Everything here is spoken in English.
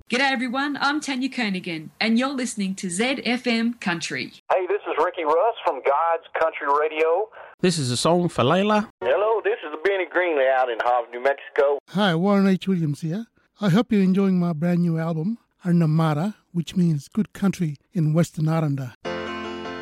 G'day everyone, I'm Tanya Koenigan and you're listening to ZFM Country. Hey, this is Ricky Russ from God's Country Radio. This is a song for Layla. Hello, this is Benny Greenley out in Hobbs, New Mexico. Hi, Warren H. Williams here. I hope you're enjoying my brand new album, Arnamara, which means good country in Western Aranda.